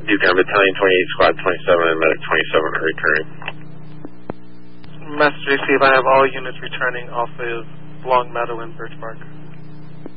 Yukon Battalion 28, Squad 27, and Medic 27 are returning. Master JC, I have all units returning off of Long Meadow and Birch Bark.